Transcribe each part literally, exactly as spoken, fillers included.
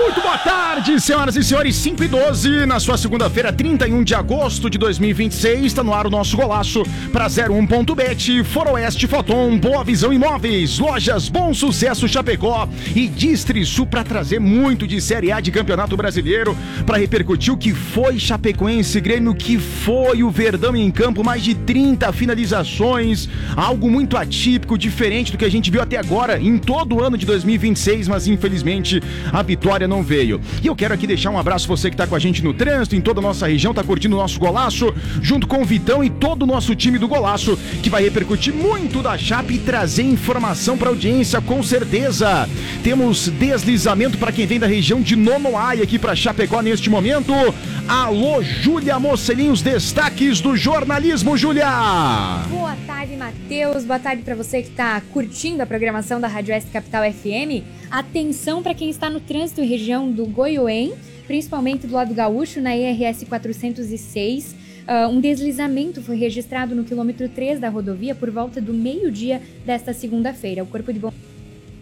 Muito boa tarde, senhoras e senhores, cinco e doze, na sua segunda-feira, trinta e um de agosto de dois mil e vinte e seis, está no ar o nosso golaço para zero um ponto bet, Foroeste Foton, Boa Visão Imóveis, Lojas Bom Sucesso Chapecó e Distrisul para trazer muito de Série A de Campeonato Brasileiro, para repercutir o que foi Chapecoense Grêmio, que foi o Verdão em campo, mais de trinta finalizações, algo muito atípico, diferente do que a gente viu até agora em todo o ano de dois mil e vinte e seis, mas infelizmente a vitória não veio. E eu quero aqui deixar um abraço você que tá com a gente no trânsito, em toda a nossa região, tá curtindo o nosso golaço, junto com o Vitão e todo o nosso time do golaço, que vai repercutir muito da Chape e trazer informação pra audiência, com certeza. Temos deslizamento para quem vem da região de Nonoai aqui pra Chapecó neste momento. Alô, Júlia Mocelinho, os destaques do jornalismo, Júlia! Boa tarde, Matheus. Boa tarde para você que tá curtindo a programação da Rádio Oeste Capital F M. Atenção para quem está no trânsito em região do Goiôem, principalmente do lado gaúcho, na E R S quatrocentos e seis. Uh, um deslizamento foi registrado no quilômetro três da rodovia por volta do meio-dia desta segunda-feira. O Corpo de Bombeiros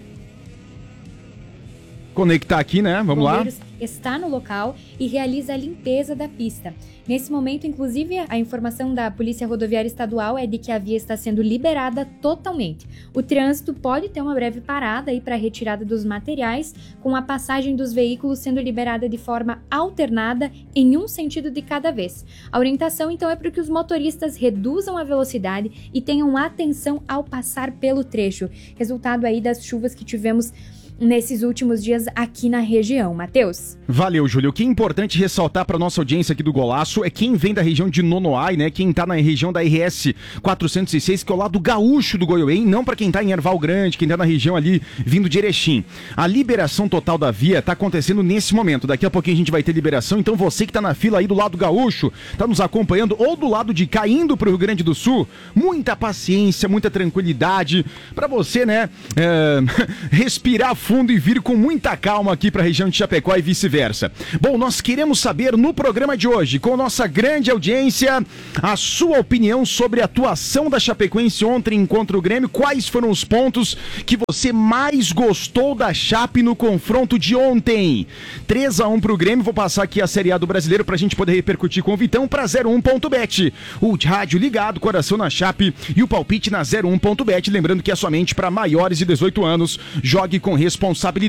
conectar aqui, né? Vamos lá. Está no local e realiza a limpeza da pista. Nesse momento, inclusive, a informação da Polícia Rodoviária Estadual é de que a via está sendo liberada totalmente. O trânsito pode ter uma breve parada aí para a retirada dos materiais, com a passagem dos veículos sendo liberada de forma alternada em um sentido de cada vez. A orientação, então, é para que os motoristas reduzam a velocidade e tenham atenção ao passar pelo trecho. Resultado aí das chuvas que tivemos nesses últimos dias aqui na região. Matheus? Valeu, Júlio. O que é importante ressaltar para nossa audiência aqui do Golaço é quem vem da região de Nonoai, né? Quem tá na região da R S quatrocentos e seis, que é o lado gaúcho do Goiôem, não para quem tá em Erval Grande, quem tá na região ali vindo de Erechim. A liberação total da via tá acontecendo nesse momento. Daqui a pouquinho a gente vai ter liberação, então você que tá na fila aí do lado gaúcho, tá nos acompanhando, ou do lado de cá indo pro Rio Grande do Sul, muita paciência, muita tranquilidade para você, né? É... respirar fundo e vir com muita calma aqui para a região de Chapecó e vice-versa. Bom, nós queremos saber no programa de hoje, com nossa grande audiência, a sua opinião sobre a atuação da Chapecoense ontem contra o Grêmio. Quais foram os pontos que você mais gostou da Chape no confronto de ontem? três a um pro Grêmio. Vou passar aqui a Série A do Brasileiro pra gente poder repercutir com o Vitão para zero um ponto bet. O rádio ligado, coração na Chape e o palpite na zero um ponto bet. Lembrando que é somente para maiores de dezoito anos. Jogue com responsabilidade.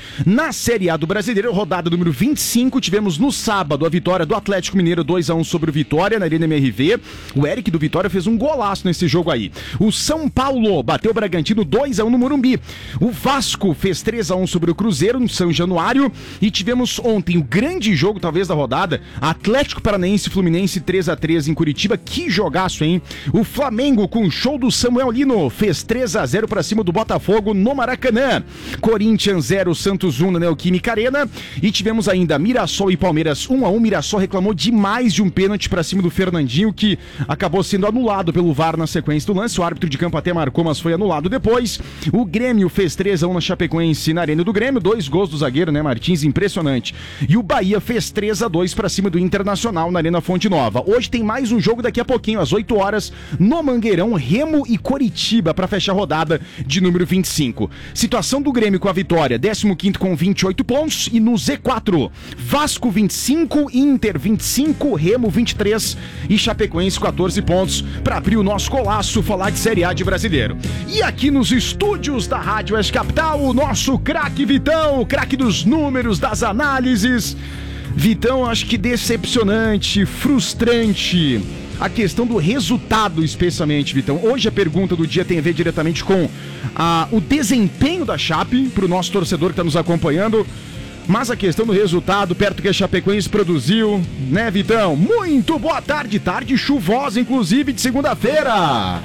Na Série A do Brasileiro, rodada número vinte e cinco, tivemos no sábado a vitória do Atlético Mineiro dois a um sobre o Vitória na Arena M R V. O Eric do Vitória fez um golaço nesse jogo aí. O São Paulo bateu o Bragantino dois a um no Morumbi. O Vasco fez três a um sobre o Cruzeiro no São Januário. E tivemos ontem o grande jogo, talvez, da rodada, Atlético Paranaense e Fluminense três a três em Curitiba. Que jogaço, hein? O Flamengo, com o show do Samuel Lino, fez três a zero para cima do Botafogo no Maracanã. Corinthians zero, Santos um na Neoquímica Arena. E tivemos ainda Mirassol e Palmeiras um a um. Mirassol reclamou demais de um pênalti pra cima do Fernandinho, que acabou sendo anulado pelo V A R na sequência do lance. O árbitro de campo até marcou, mas foi anulado depois. O Grêmio fez três a um na Chapecoense na Arena do Grêmio. Dois gols do zagueiro, né, Martins? Impressionante. E o Bahia fez três a dois pra cima do Internacional na Arena Fonte Nova. Hoje tem mais um jogo daqui a pouquinho, às oito horas, no Mangueirão, Remo e Coritiba, pra fechar a rodada de número vinte e cinco. Situação do Grêmio com a vitória, décimo quinto com vinte e oito pontos, e no Z quatro, Vasco vinte e cinco, Inter vinte e cinco, Remo vinte e três e Chapecoense quatorze pontos, para abrir o nosso golaço, falar de Série A de Brasileiro. E aqui nos estúdios da Rádio Oeste Capital, o nosso craque Vitão, o craque dos números, das análises. Vitão, acho que decepcionante, frustrante a questão do resultado, especialmente, Vitão. Hoje a pergunta do dia tem a ver diretamente com a, o desempenho da Chape, para o nosso torcedor que está nos acompanhando, mas a questão do resultado, perto que a Chapecoense produziu, né, Vitão? Muito boa tarde, tarde chuvosa, inclusive, de segunda-feira.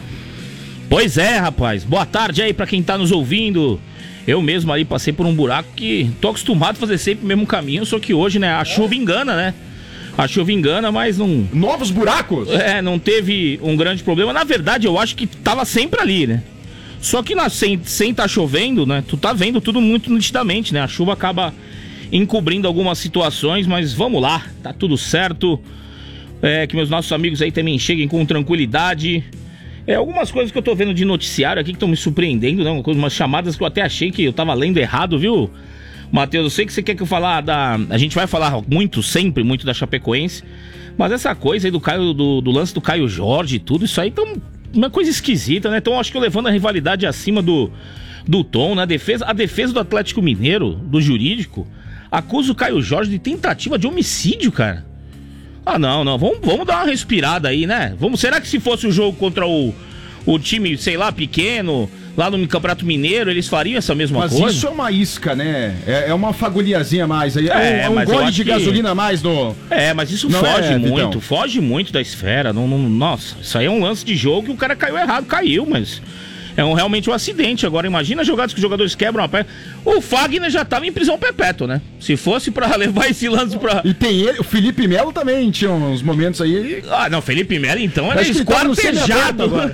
Pois é, rapaz, boa tarde aí para quem tá nos ouvindo. Eu mesmo aí passei por um buraco que tô acostumado a fazer sempre o mesmo caminho, só que hoje, né, a chuva engana, né? A chuva engana, mas não... Novos buracos? É, não teve um grande problema. Na verdade, eu acho que tava sempre ali, né? Só que na, sem, sem tá chovendo, né? Tu tá vendo tudo muito nitidamente, né? A chuva acaba encobrindo algumas situações, mas vamos lá, tá tudo certo. É, que meus nossos amigos aí também cheguem com tranquilidade. É, algumas coisas que eu tô vendo de noticiário aqui que estão me surpreendendo, né? Umas chamadas que eu até achei que eu tava lendo errado, viu? Matheus, eu sei que você quer que eu falar da... A gente vai falar muito, sempre, muito da Chapecoense, mas essa coisa aí do, Caio, do, do lance do Caio Jorge e tudo, isso aí tá uma coisa esquisita, né? Então acho que eu levando a rivalidade acima do, do tom, né? A defesa, a defesa do Atlético Mineiro, do jurídico, acusa o Caio Jorge de tentativa de homicídio, cara. Ah, não, não, vamos, vamos dar uma respirada aí, né? Vamos, será que se fosse o jogo contra o, o time, sei lá, pequeno, lá no Campeonato Mineiro, eles fariam essa mesma mas coisa? Mas isso é uma isca, né? É, é uma fagulhazinha a mais. É, é, é um gole de que... gasolina a mais no... É, mas isso não foge é, muito, então. foge muito da esfera. Não, não, nossa, isso aí é um lance de jogo que o cara caiu errado, caiu, mas... É um, realmente um acidente. Agora, imagina jogadas que os jogadores quebram a perna. O Fagner já tava em prisão perpétua, né? Se fosse pra levar esse lance pra... E tem ele, o Felipe Melo também tinha uns momentos aí... Ele... Ah, não, Felipe Melo, então, era esquartejado agora.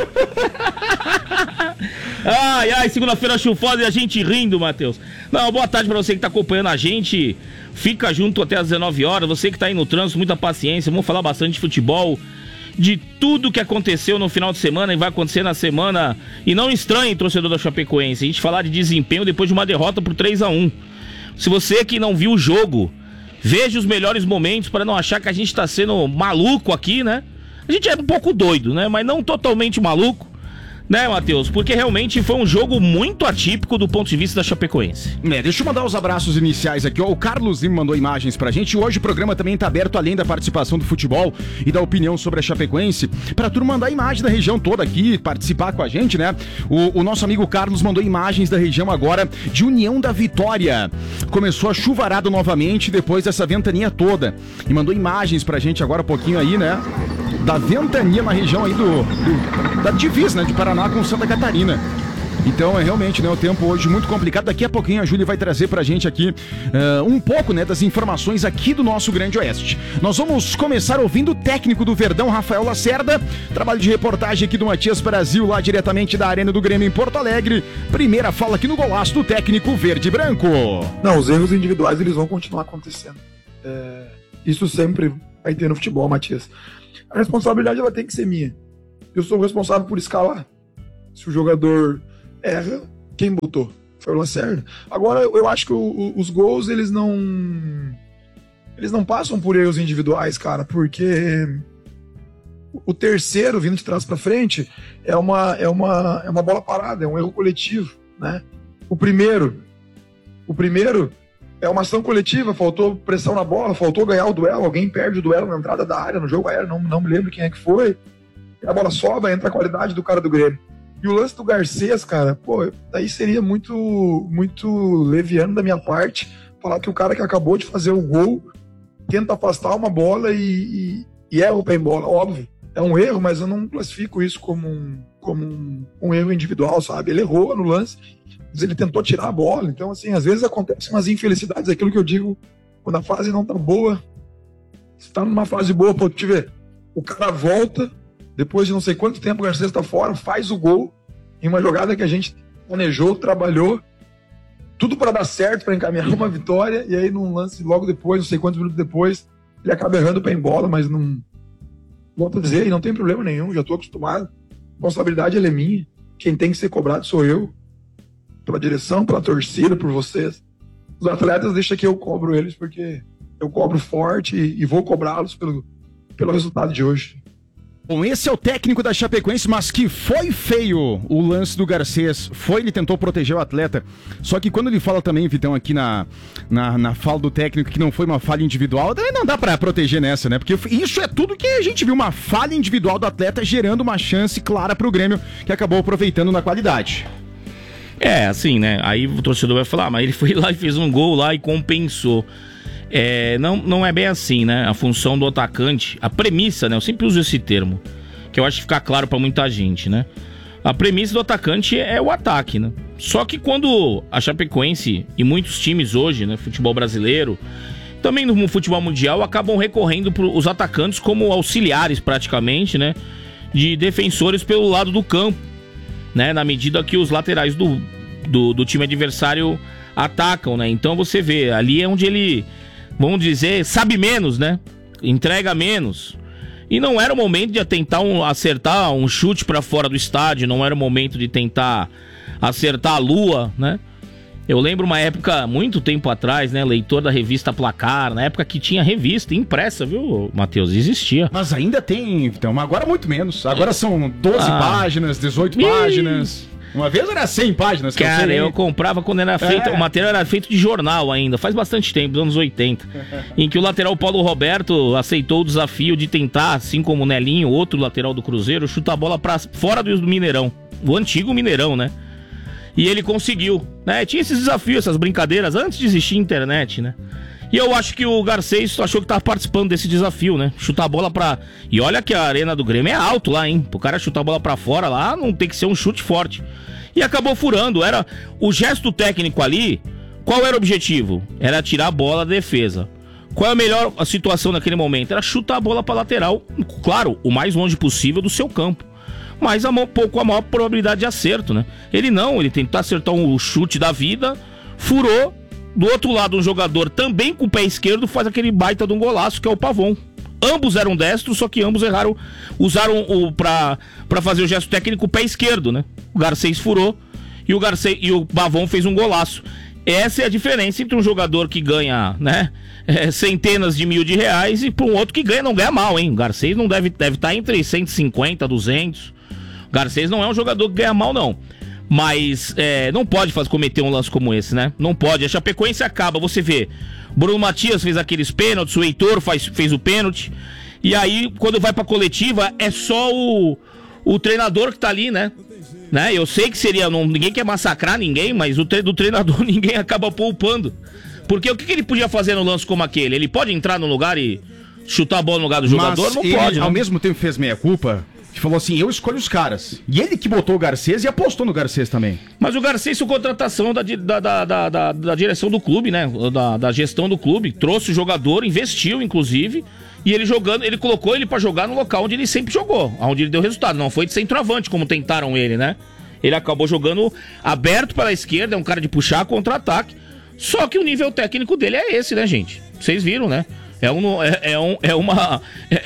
Ai, ai, segunda-feira chufosa e a gente rindo, Matheus. Não, boa tarde pra você que tá acompanhando a gente. Fica junto até às dezenove horas. Você que tá aí no trânsito, muita paciência. Vamos falar bastante de futebol, de tudo que aconteceu no final de semana e vai acontecer na semana. E não estranhe, torcedor da Chapecoense, a gente falar de desempenho depois de uma derrota por três a um. Se você que não viu o jogo, veja os melhores momentos para não achar que a gente tá sendo maluco aqui, né? A gente é um pouco doido, né? Mas não totalmente maluco, né, Matheus? Porque realmente foi um jogo muito atípico do ponto de vista da Chapecoense. É, deixa eu mandar os abraços iniciais aqui, ó. O Carlos Lima mandou imagens pra gente. E hoje o programa também tá aberto, além da participação do futebol e da opinião sobre a Chapecoense, pra turma mandar imagem da região toda aqui, participar com a gente, né? O, o nosso amigo Carlos mandou imagens da região agora de União da Vitória. Começou a chuvarada novamente depois dessa ventania toda. E mandou imagens pra gente agora um pouquinho aí, né? Da ventania na região aí do, do da divisa, né, de Paraná com Santa Catarina. Então é realmente, né, o tempo hoje muito complicado. Daqui a pouquinho a Júlia vai trazer pra gente aqui uh, um pouco, né, das informações aqui do nosso Grande Oeste. Nós vamos começar ouvindo o técnico do Verdão, Rafael Lacerda. Trabalho de reportagem aqui do Matias Brasil, lá diretamente da Arena do Grêmio em Porto Alegre. Primeira fala aqui no golaço do técnico verde e branco. Não, os erros individuais eles vão continuar acontecendo. É, isso sempre vai ter no futebol, Matias. A responsabilidade ela tem que ser minha. Eu sou responsável por escalar. Se o jogador erra, quem botou? Foi o Lacerda. Agora, eu acho que o, o, os gols, eles não... Eles não passam por erros individuais, cara, porque o terceiro, vindo de trás pra frente, é uma, é uma, é uma bola parada, é um erro coletivo, né? O primeiro... O primeiro... É uma ação coletiva, faltou pressão na bola, faltou ganhar o duelo, alguém perde o duelo na entrada da área, no jogo aéreo, não, não me lembro quem é que foi. A bola sobe, entra a qualidade do cara do Grêmio. E o lance do Garcês, cara, pô, daí seria muito, muito leviano da minha parte falar que o cara que acabou de fazer o gol tenta afastar uma bola e, e, e erra o pé em bola, óbvio. É um erro, mas eu não classifico isso como um, como um, um erro individual, sabe? Ele errou no lance, mas ele tentou tirar a bola. Então, assim, às vezes acontecem umas infelicidades, aquilo que eu digo, quando a fase não tá boa, você tá numa fase boa, pô, te ver, o cara volta, depois de não sei quanto tempo o Garcês tá fora, faz o gol, em uma jogada que a gente planejou, trabalhou, tudo para dar certo, para encaminhar uma vitória, e aí num lance logo depois, não sei quantos minutos depois, ele acaba errando o pé em bola, mas não... Volto a dizer, e não tem problema nenhum, já tô acostumado. A responsabilidade ela é minha. Quem tem que ser cobrado sou eu. Pela direção, pela torcida, por vocês. Os atletas deixam que eu cobro eles, porque eu cobro forte e, e vou cobrá-los pelo, pelo resultado de hoje. Bom, esse é o técnico da Chapecoense, mas que foi feio o lance do Garcês. Foi, ele tentou proteger o atleta. Só que quando ele fala também, Vitão, aqui na, na, na fala do técnico que não foi uma falha individual, não dá pra proteger nessa, né? Porque isso é tudo que a gente viu, uma falha individual do atleta gerando uma chance clara pro Grêmio, que acabou aproveitando na qualidade. É, assim, né? Aí o torcedor vai falar, ah, mas ele foi lá e fez um gol lá e compensou. É, não, não é bem assim, né? A função do atacante, a premissa, né? Eu sempre uso esse termo, que eu acho que fica claro pra muita gente, né? A premissa do atacante é o ataque, né? Só que quando a Chapecoense e muitos times hoje, né? Futebol brasileiro, também no futebol mundial, acabam recorrendo pros atacantes como auxiliares, praticamente, né? De defensores pelo lado do campo, né? Na medida que os laterais do, do, do time adversário atacam, né? Então você vê, ali é onde ele... Vamos dizer, sabe menos, né? Entrega menos. E não era o momento de tentar um, acertar um chute pra fora do estádio, não era o momento de tentar acertar a lua, né? Eu lembro uma época, muito tempo atrás, né? Leitor da revista Placar, na época que tinha revista impressa, viu, Matheus? Existia. Mas ainda tem, então, agora muito menos. Agora são doze ah. páginas, dezoito Ih. páginas. Uma vez era cem páginas. Que Cara, eu, eu comprava quando era feito... É. O material era feito de jornal ainda, faz bastante tempo, dos anos oitenta. Em que o lateral Paulo Roberto aceitou o desafio de tentar, assim como o Nelinho, outro lateral do Cruzeiro, chutar a bola pra fora do Mineirão. O antigo Mineirão, né? E ele conseguiu, né? Tinha esses desafios, essas brincadeiras, antes de existir internet, né? E eu acho que o Garcês achou que tava participando desse desafio, né? Chutar a bola pra... E olha que a arena do Grêmio é alto lá, hein? O cara chutar a bola pra fora lá, não tem que ser um chute forte. E acabou furando, era... O gesto técnico ali, qual era o objetivo? Era tirar a bola da defesa. Qual é a melhor situação naquele momento? Era chutar a bola pra lateral, claro, o mais longe possível do seu campo. Mas um pouco a maior probabilidade de acerto, né? Ele não, ele tentou acertar um chute da vida, furou. Do outro lado, um jogador também com o pé esquerdo faz aquele baita de um golaço, que é o Pavon. Ambos eram destros, só que ambos erraram, usaram o, pra, pra fazer o gesto técnico o pé esquerdo, né? O Garcês furou e o, Garcês, e o Pavon fez um golaço. Essa é a diferença entre um jogador que ganha, né, é, centenas de mil de reais e para um outro que ganha, não ganha mal, hein? O Garcês não deve, deve estar entre cento e cinquenta, duzentos. O Garcês não é um jogador que ganha mal, não. Mas é, não pode fazer, cometer um lance como esse, né? Não pode. A Chapecoense acaba, você vê. Bruno Matias fez aqueles pênaltis, o Heitor faz, fez o pênalti. E aí, quando vai pra coletiva, é só o, o treinador que tá ali, né? né? Eu sei que seria. Não, ninguém quer massacrar ninguém, mas o tre, do treinador ninguém acaba poupando. Porque o que, que ele podia fazer no lance como aquele? Ele pode entrar no lugar e chutar a bola no lugar do jogador? Mas não ele, pode. Ao né? mesmo tempo fez meia-culpa. Que falou assim, eu escolho os caras. E ele que botou o Garcês e apostou no Garcês também. Mas o Garcês foi contratação da, da, da, da, da, da direção do clube, né? Da, da gestão do clube. Trouxe o jogador, investiu, inclusive. E ele jogando, ele colocou ele pra jogar no local onde ele sempre jogou. Onde ele deu resultado. Não foi de centroavante, como tentaram ele, né? Ele acabou jogando aberto pela esquerda, é um cara de puxar contra-ataque. Só que o nível técnico dele é esse, né, gente? Vocês viram, né? É, um, é, é, um, é, uma,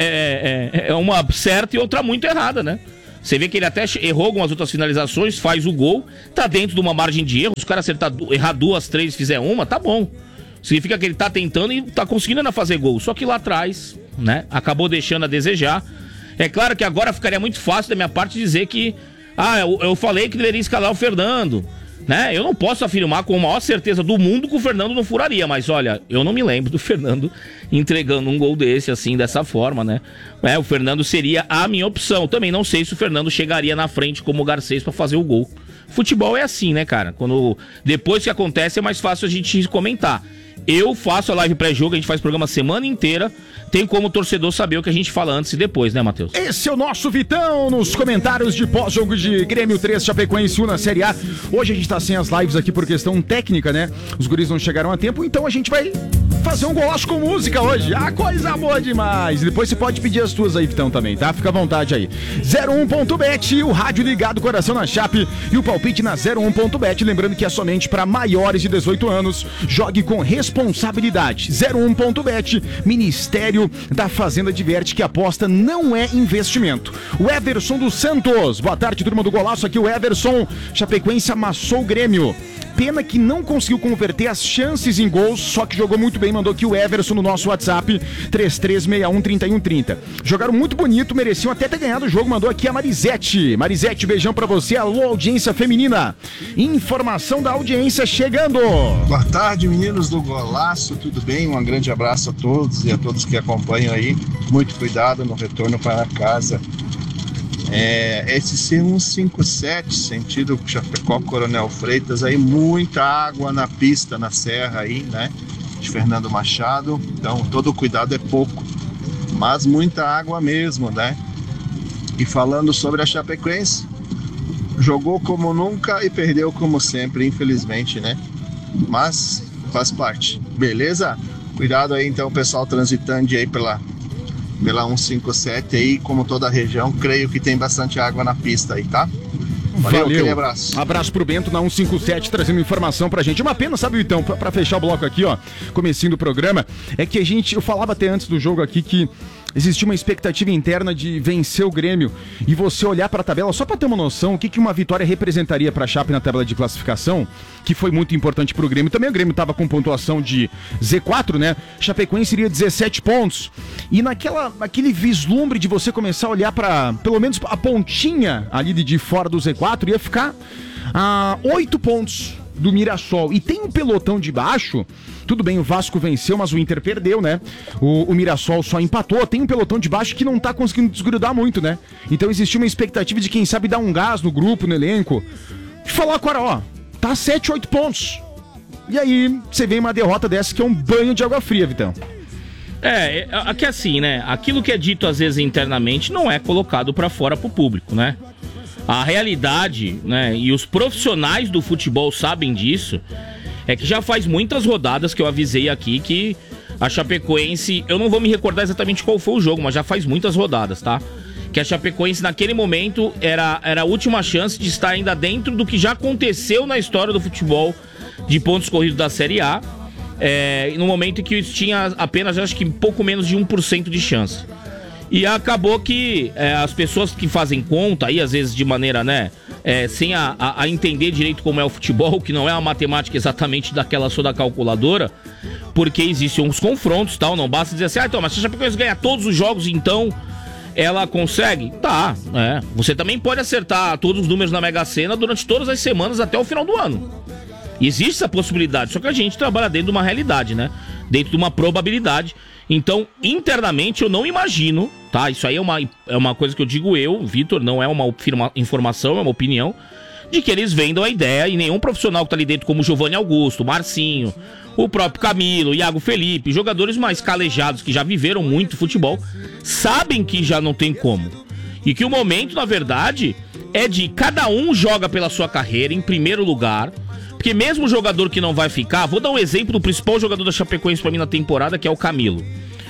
é, é, é uma certa e outra muito errada, né? Você vê que ele até errou algumas outras finalizações, faz o gol, tá dentro de uma margem de erro. Se o cara acertar, errar duas, três, fizer uma, tá bom. Significa que ele tá tentando e tá conseguindo ainda fazer gol. Só que lá atrás, né, acabou deixando a desejar. É claro que agora ficaria muito fácil da minha parte dizer que ah, eu, eu falei que deveria escalar o Fernando, né? Eu não posso afirmar com a maior certeza do mundo que o Fernando não furaria, mas olha, eu não me lembro do Fernando entregando um gol desse, assim, dessa forma, né? É, o Fernando seria a minha opção. Também não sei se o Fernando chegaria na frente como o Garcês pra fazer o gol. Futebol é assim, né, cara? Quando depois que acontece é mais fácil a gente comentar. Eu faço a live pré-jogo, a gente faz programa a semana inteira. Tem como o torcedor saber o que a gente fala antes e depois, né, Matheus? Esse é o nosso Vitão nos comentários de pós-jogo de Grêmio três, Chapecoense um na Série A. Hoje a gente tá sem as lives aqui por questão técnica, né? Os guris não chegaram a tempo, então a gente vai fazer um golaço com música hoje. Ah, coisa boa demais! Depois você pode pedir as tuas aí, Vitão, também, tá? Fica à vontade aí. zero um ponto bet, o rádio ligado, coração na chape e o palpite na zero um ponto bet. Lembrando que é somente para maiores de dezoito anos. Jogue com responsabilidade. zero um ponto bet, Ministério da Fazenda diverte que aposta não é investimento. O Everson dos Santos. Boa tarde, turma do Golaço. Aqui o Everson. Chapecoense amassou o Grêmio. Pena que não conseguiu converter as chances em gols, só que jogou muito bem, mandou aqui o Everson no nosso WhatsApp, três três seis um, três um três zero. Jogaram muito bonito, mereciam até ter ganhado o jogo, mandou aqui a Marisete. Marisete, beijão pra você, alô audiência feminina. Informação da audiência chegando. Boa tarde, meninos do Golaço, tudo bem? Um grande abraço a todos e a todos que acompanham aí. Muito cuidado no retorno para casa. É, esse C cento e cinquenta e sete, sentido Chapecó, Coronel Freitas, aí muita água na pista, na serra aí, né, de Fernando Machado, então todo cuidado é pouco, mas muita água mesmo, né. E falando sobre a Chapecoense, jogou como nunca e perdeu como sempre, infelizmente, né, mas faz parte, beleza? Cuidado aí então, pessoal transitando aí pela... pela cento e cinquenta e sete aí, como toda a região, creio que tem bastante água na pista aí, tá? Valeu, Valeu. Aquele abraço. Abraço pro Bento na cento e cinquenta e sete, trazendo informação pra gente. Uma pena, sabe, então, pra, pra fechar o bloco aqui, ó, comecinho do programa, é que a gente, eu falava até antes do jogo aqui que existia uma expectativa interna de vencer o Grêmio e você olhar para a tabela, só para ter uma noção, o que, que uma vitória representaria para a Chape na tabela de classificação, que foi muito importante para o Grêmio. Também o Grêmio estava com pontuação de Z quatro, né? Chapecoense iria dezessete pontos. E naquela, naquele vislumbre de você começar a olhar para, pelo menos, a pontinha ali de, de fora do Z quatro, ia ficar a oito pontos do Mirassol. E tem um pelotão de baixo. Tudo bem, o Vasco venceu, mas o Inter perdeu, né? O, o Mirassol só empatou. Tem um pelotão de baixo que não tá conseguindo desgrudar muito, né? Então existiu uma expectativa de quem sabe dar um gás no grupo, no elenco. De falar agora, ó, tá sete, oito pontos. E aí, você vê uma derrota dessa que é um banho de água fria, Vitão. É, aqui assim, né? Aquilo que é dito às vezes internamente não é colocado pra fora pro público, né? A realidade, né? E os profissionais do futebol sabem disso. É que já faz muitas rodadas que eu avisei aqui que a Chapecoense... Eu não vou me recordar exatamente qual foi o jogo, mas já faz muitas rodadas, tá? Que a Chapecoense naquele momento era, era a última chance de estar ainda dentro do que já aconteceu na história do futebol de pontos corridos da Série A. É, no momento em que tinha apenas, acho que pouco menos de um por cento de chance. E acabou que é, as pessoas que fazem conta, aí às vezes de maneira, né, é, sem a, a, a entender direito como é o futebol, que não é uma matemática exatamente daquela só da calculadora, porque existem uns confrontos e tal, não basta dizer assim, ah, então, mas se a Chapecoense ganhar todos os jogos, então ela consegue? Tá, é. Você também pode acertar todos os números na Mega Sena durante todas as semanas até o final do ano. Existe essa possibilidade, só que a gente trabalha dentro de uma realidade, né? Dentro de uma probabilidade. Então, internamente, eu não imagino, tá? Isso aí é uma, é uma coisa que eu digo eu, Vitor, não é uma firma, informação, é uma opinião, de que eles vendam a ideia e nenhum profissional que tá ali dentro, como o Giovanni Augusto, o Marcinho, o próprio Camilo, o Iago Felipe, jogadores mais calejados que já viveram muito futebol, sabem que já não tem como. E que o momento, na verdade, é de cada um joga pela sua carreira em primeiro lugar. Porque mesmo o jogador que não vai ficar, vou dar um exemplo do principal jogador da Chapecoense pra mim na temporada, que é o Camilo.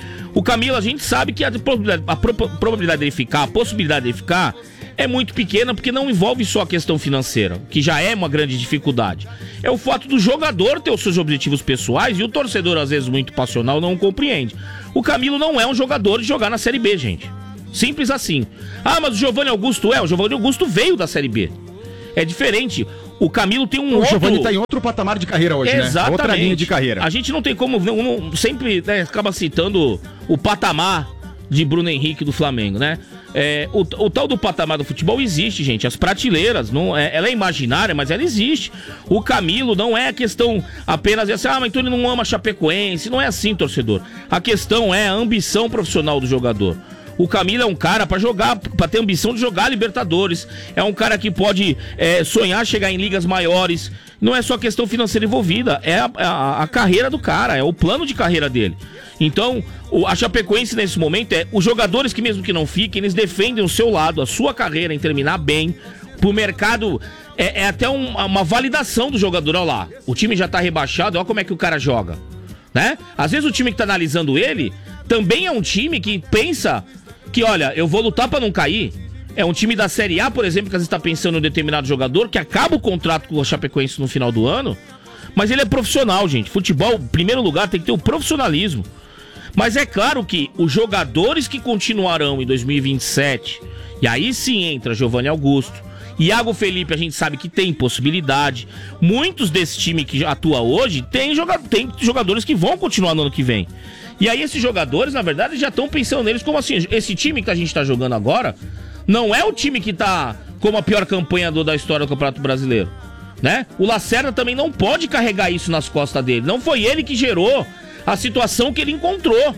O Camilo, a gente sabe que a probabilidade, a probabilidade dele ficar, a possibilidade dele ficar, é muito pequena, porque não envolve só a questão financeira, que já é uma grande dificuldade. É o fato do jogador ter os seus objetivos pessoais e o torcedor, às vezes muito passional, não compreende. O Camilo não é um jogador de jogar na Série B, gente. Simples assim. Ah, mas o Giovanni Augusto é, o Giovanni Augusto veio da Série B. É diferente. O Camilo tem um o outro... O Giovanni tá em outro patamar de carreira hoje, exatamente, né? Outra linha de carreira. A gente não tem como... Não, não, sempre, né, acaba citando o patamar de Bruno Henrique do Flamengo, né? É, o, o tal do patamar do futebol existe, gente. As prateleiras, não, é, ela é imaginária, mas ela existe. O Camilo não é a questão apenas de assim, ah, mas então ele não ama Chapecoense. Não é assim, torcedor. A questão é a ambição profissional do jogador. O Camilo é um cara pra jogar, pra ter ambição de jogar Libertadores. É um cara que pode é, sonhar chegar em ligas maiores. Não é só questão financeira envolvida, é a, a, a carreira do cara, é o plano de carreira dele. Então, o, a Chapecoense nesse momento é os jogadores que mesmo que não fiquem, eles defendem o seu lado, a sua carreira em terminar bem. Pro mercado, é, é até um, uma validação do jogador. Olha lá, o time já tá rebaixado, olha como é que o cara joga, né? Às vezes o time que tá analisando ele também é um time que pensa que, olha, eu vou lutar pra não cair. É um time da Série A, por exemplo, que às vezes tá pensando em um determinado jogador que acaba o contrato com o Chapecoense no final do ano, mas ele é profissional, gente. Futebol, em primeiro lugar, tem que ter o profissionalismo. Mas é claro que os jogadores que continuarão em dois mil e vinte e sete, e aí sim entra Giovanni Augusto, Iago Felipe, a gente sabe que tem possibilidade. Muitos desse time que atua hoje tem, joga tem jogadores que vão continuar no ano que vem. E aí esses jogadores, na verdade, já estão pensando neles como assim, esse time que a gente tá jogando agora não é o time que tá como a pior campanha do, da história do Campeonato Brasileiro, né? O Lacerda também não pode carregar isso nas costas dele. Não foi ele que gerou a situação que ele encontrou,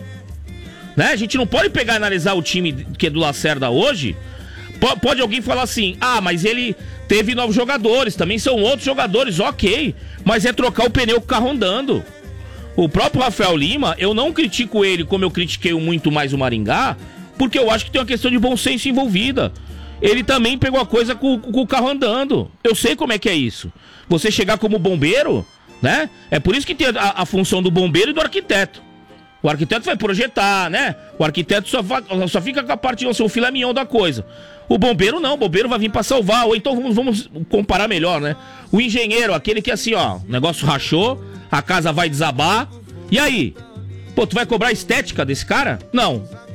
né? A gente não pode pegar e analisar o time que é do Lacerda hoje. P- pode alguém falar assim, ah, mas ele teve novos jogadores, também são outros jogadores, ok. Mas é trocar o pneu com o carro andando. O próprio Rafael Lima, eu não critico ele como eu critiquei muito mais o Maringá, porque eu acho que tem uma questão de bom senso envolvida. Ele também pegou a coisa com, com o carro andando. Eu sei como é que é isso. Você chegar como bombeiro, né? É por isso que tem a, a função do bombeiro e do arquiteto. O arquiteto vai projetar, né? O arquiteto só, va, só fica com a parte, o filé mignon da coisa. O bombeiro não, o bombeiro vai vir pra salvar. Ou então vamos, vamos comparar melhor, né? O engenheiro, aquele que assim, ó, o negócio rachou, a casa vai desabar. E aí? Pô, tu vai cobrar a estética desse cara? Não.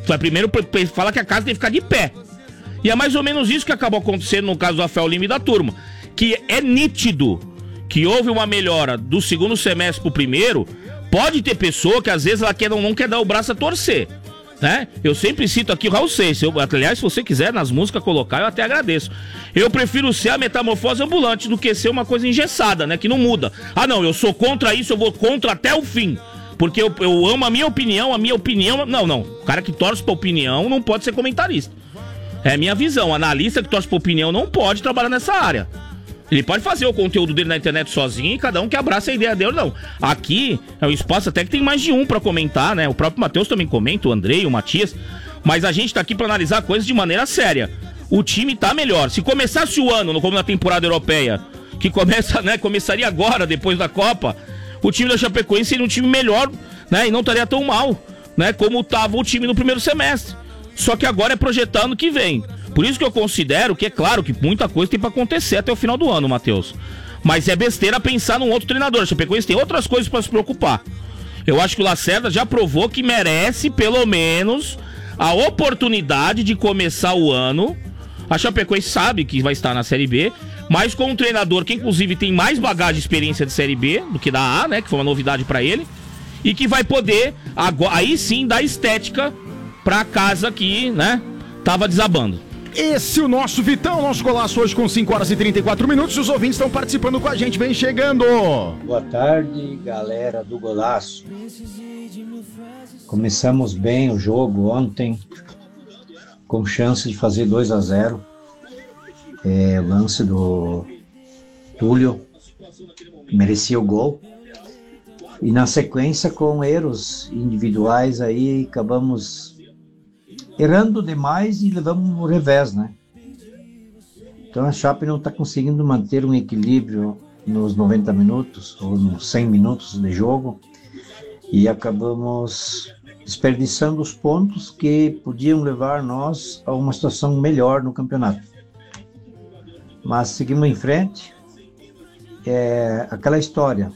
Tu vai primeiro falar que a casa tem que ficar de pé. E é mais ou menos isso que acabou acontecendo no caso do Rafael Lima e da turma. Que é nítido que houve uma melhora do segundo semestre pro primeiro. Pode ter pessoa que às vezes ela quer, não, não quer dar o braço a torcer, né? Eu sempre cito aqui o Raul Seixas. Eu, aliás, se você quiser nas músicas colocar, eu até agradeço. Eu prefiro ser a metamorfose ambulante do que ser uma coisa engessada, né? Que não muda. Ah, não, eu sou contra isso, eu vou contra até o fim. Porque eu, eu amo a minha opinião, a minha opinião... Não, não. O cara que torce pra opinião não pode ser comentarista. É a minha visão. Analista que torce pra opinião não pode trabalhar nessa área. Ele pode fazer o conteúdo dele na internet sozinho e cada um que abraça a ideia dele, não. Aqui é um espaço até que tem mais de um pra comentar, né? O próprio Matheus também comenta, o Andrei, o Matias. Mas a gente tá aqui pra analisar coisas de maneira séria. O time tá melhor. Se começasse o ano, como na temporada europeia, que começa, né? Começaria agora, depois da Copa, o time da Chapecoense seria um time melhor, né? E não estaria tão mal, né? Como tava o time no primeiro semestre. Só que agora é projetar ano que vem. Por isso que eu considero que é claro que muita coisa tem pra acontecer até o final do ano, Matheus. Mas é besteira pensar num outro treinador. A Chapecoense tem outras coisas pra se preocupar. Eu acho que o Lacerda já provou que merece, pelo menos, a oportunidade de começar o ano. A Chapecoense sabe que vai estar na Série B, mas com um treinador que inclusive tem mais bagagem e experiência de Série B do que da A, né? Que foi uma novidade pra ele. E que vai poder, agora, aí sim, dar estética pra casa que, né, tava desabando. Esse é o nosso Vitão, nosso golaço hoje com cinco horas e trinta e quatro minutos. Os ouvintes estão participando com a gente, vem chegando. Boa tarde, galera do Golaço. Começamos bem o jogo ontem, com chance de fazer dois a zero. É, lance do Túlio, que merecia o gol. E na sequência, com erros individuais, aí acabamos errando demais e levamos o revés, né? Então a Chape não está conseguindo manter um equilíbrio nos noventa minutos ou nos cem minutos de jogo e acabamos desperdiçando os pontos que podiam levar nós a uma situação melhor no campeonato. Mas seguimos em frente. É aquela história.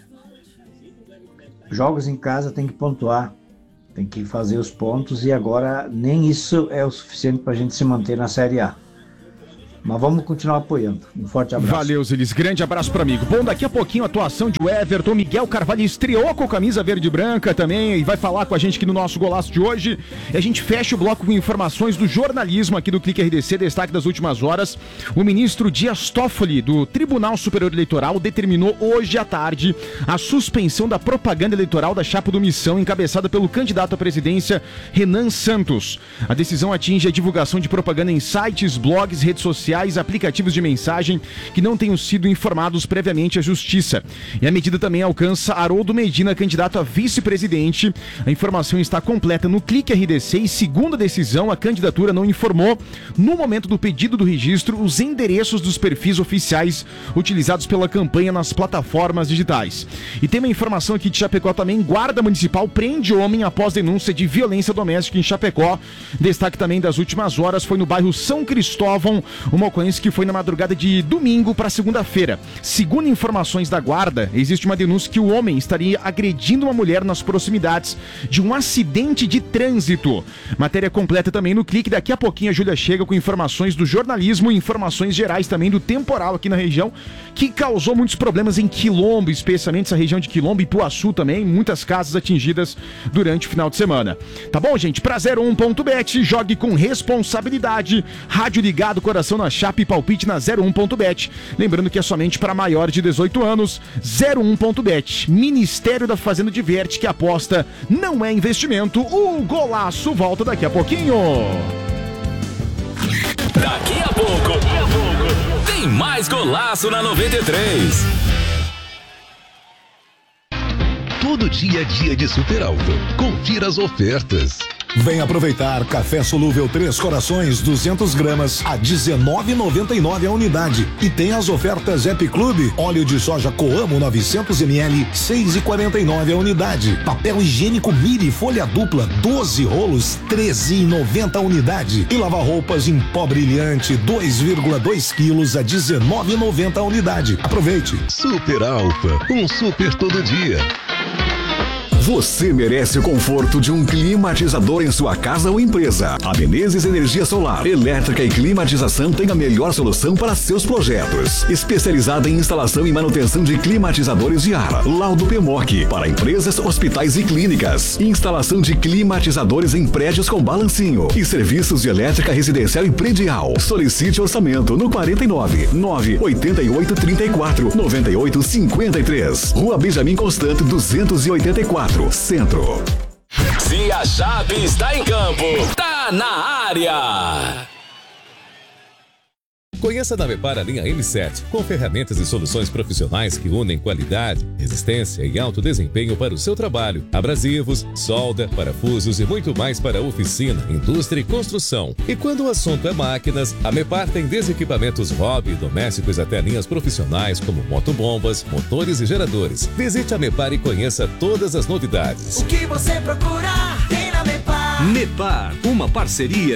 Jogos em casa tem que pontuar. Tem que fazer os pontos e agora nem isso é o suficiente para a gente se manter na Série A. Mas vamos continuar apoiando. Um forte abraço. Valeu, Zilis. Grande abraço para amigo. Bom, daqui a pouquinho a atuação de Everton. Miguel Carvalho estreou com a camisa verde e branca também e vai falar com a gente aqui no nosso golaço de hoje. E a gente fecha o bloco com informações do jornalismo aqui do Clique R D C. Destaque das últimas horas. O ministro Dias Toffoli, do Tribunal Superior Eleitoral, determinou hoje à tarde a suspensão da propaganda eleitoral da chapa do Missão, encabeçada pelo candidato à presidência, Renan Santos. A decisão atinge a divulgação de propaganda em sites, blogs, redes sociais, aplicativos de mensagem que não tenham sido informados previamente à Justiça. E a medida também alcança Haroldo Medina, candidato a vice-presidente. A informação está completa no Clique R D C e, segundo a decisão, a candidatura não informou, no momento do pedido do registro, os endereços dos perfis oficiais utilizados pela campanha nas plataformas digitais. E tem uma informação aqui de Chapecó também. Guarda Municipal prende homem após denúncia de violência doméstica em Chapecó. Destaque também das últimas horas foi no bairro São Cristóvão, uma ocorrência que foi na madrugada de domingo para segunda-feira. Segundo informações da Guarda, existe uma denúncia que o homem estaria agredindo uma mulher nas proximidades de um acidente de trânsito. Matéria completa também no Clique. Daqui a pouquinho a Júlia chega com informações do jornalismo e informações gerais também do temporal aqui na região, que causou muitos problemas em Quilombo, especialmente essa região de Quilombo e Ituaçu também, muitas casas atingidas durante o final de semana. Tá bom, gente? Pra zero um ponto bet, jogue com responsabilidade. Rádio ligado, coração na Chape, palpite na zero um ponto bet. Lembrando que é somente para maior de dezoito anos. zero um ponto bet. Ministério da Fazenda diverte que aposta não é investimento. O golaço volta daqui a pouquinho. Daqui a pouco, daqui a pouco tem mais Golaço na noventa e três. Todo dia é dia de Super Alto. Confira as ofertas. Vem aproveitar café solúvel Três Corações duzentas gramas a dezenove reais e noventa e nove centavos a unidade. E tem as ofertas Happy Club, óleo de soja Coamo novecentos mililitros, seis reais e quarenta e nove centavos a unidade. Papel higiênico Miri folha dupla, doze rolos, treze reais e noventa centavos a unidade. E lavar roupas em pó brilhante, dois vírgula dois quilos a dezenove reais e noventa centavos a unidade. Aproveite. Super Alfa, um super todo dia. Você merece o conforto de um climatizador em sua casa ou empresa. A Menezes Energia Solar, Elétrica e Climatização tem a melhor solução para seus projetos. Especializada em instalação e manutenção de climatizadores de ar. Laudo P M O C para empresas, hospitais e clínicas. Instalação de climatizadores em prédios com balancinho e serviços de elétrica residencial e predial. Solicite orçamento no quarenta e nove, nove oitenta e oito, trinta e quatro, noventa e oito, cinquenta e três. Rua Benjamin Constant, duzentos e oitenta e quatro, Centro. Se a chave está em campo, tá na área. Conheça na Mepar a linha M sete, com ferramentas e soluções profissionais que unem qualidade, resistência e alto desempenho para o seu trabalho. Abrasivos, solda, parafusos e muito mais para oficina, indústria e construção. E quando o assunto é máquinas, a Mepar tem desde equipamentos hobby e domésticos até linhas profissionais como motobombas, motores e geradores. Visite a Mepar e conheça todas as novidades. O que você procura tem na Mepar. Mepar, uma parceria